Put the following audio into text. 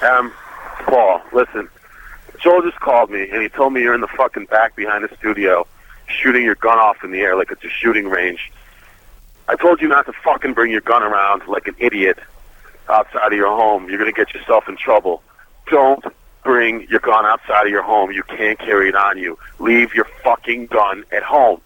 Paul, listen. Joel just called me, and he told me you're in the fucking back behind the studio shooting your gun off in the air like it's a shooting range. I told you not to fucking bring your gun around like an idiot outside of your home. You're going to get yourself in trouble. Don't bring your gun outside of your home. You can't carry it on you. Leave your fucking gun at home.